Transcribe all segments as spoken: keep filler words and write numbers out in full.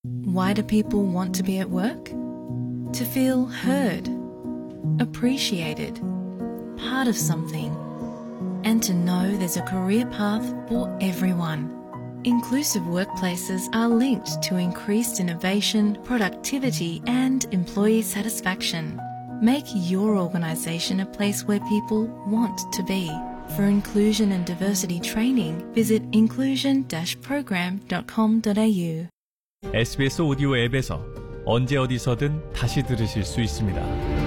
Why do people want to be at work? To feel heard, appreciated, part of something, and to know there's a career path for everyone. Inclusive workplaces are linked to increased innovation, productivity, and employee satisfaction. Make your organisation a place where people want to be. For inclusion and diversity training, visit inclusion dash program dot com dot a u. 에스비에스 오디오 앱에서 언제 어디서든 다시 들으실 수 있습니다.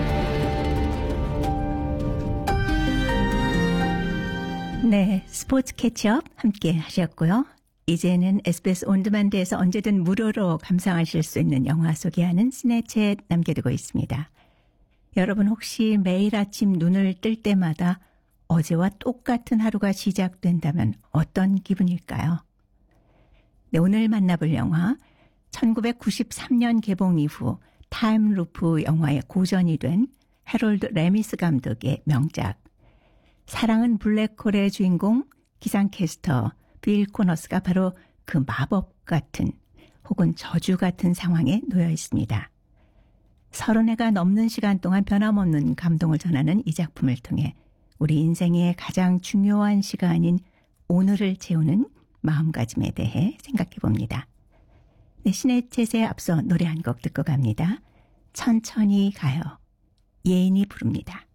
네, 스포츠 캐치업 함께 하셨고요. 이제는 에스비에스 온드만드에서 언제든 무료로 감상하실 수 있는 영화 소개하는 스냅챗 남겨두고 있습니다. 여러분 혹시 매일 아침 눈을 뜰 때마다 어제와 똑같은 하루가 시작된다면 어떤 기분일까요? 네, 오늘 만나볼 영화 천구백구십삼 년 개봉 이후 타임루프 영화의 고전이 된 해롤드 레미스 감독의 명작 사랑은 블랙홀의 주인공 기상캐스터 빌 코너스가 바로 그 마법 같은 혹은 저주 같은 상황에 놓여 있습니다. 서른 해가 넘는 시간 동안 변함없는 감동을 전하는 이 작품을 통해 우리 인생의 가장 중요한 시간인 오늘을 채우는 마음가짐에 대해 생각해 봅니다. 네, 스냅챗에 앞서 노래 한 곡 듣고 갑니다. 천천히 가요. 예인이 부릅니다.